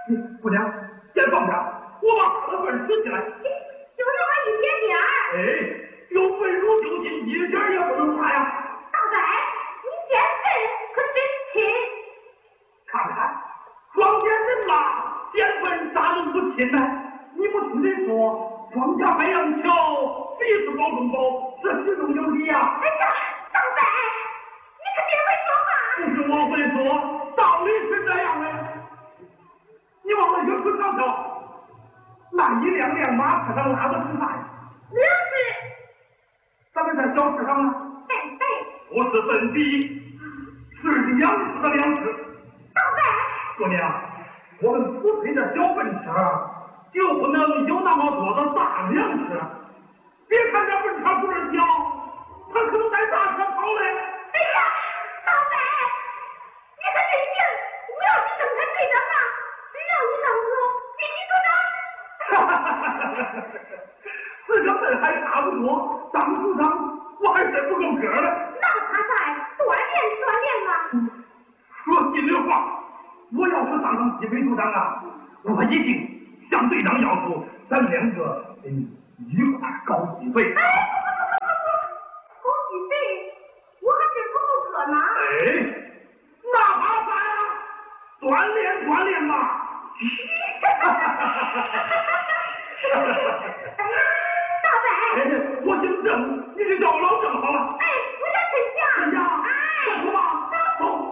姑娘，先放下，我把他的份拾起来。 就那么一点点。 哎，有份如就近，一点也不能差呀。 大伯，你现在可真亲。 看看，庄稼人嘛，见份咋能不亲呢？你不听人说，庄稼海洋桥，彼此保中保，这始终有理呀。 哎呀，大伯，你可别会说话。 不是我会说，道理是这样的。你往那远处瞧瞧，那一辆辆马车上拉的是啥呀？ 粮食。 咱们在小市上呢？不是本地，是粮食的粮食。 大伯， 姑娘，我们不推的小笨车，就不能有那么多的大粮食。别看这笨车不是小，它可能带大车跑嘞。 哎呀，大伯，你可真行！我要是生产队长啊，让你当主，给你组长。 这个本还差不多，当组长我还真不够格了。 那他在锻炼嘛。 说心里话，我要是当上纪委组长啊，我一定向队长要求，咱两个一块搞几倍。 哎，搞几倍，我还真不够格呢。 哎，那麻烦呀，锻炼嘛。 大伯， 我姓郑，你就叫我老郑好了。 哎，我叫陈霞。 陈霞，说什么？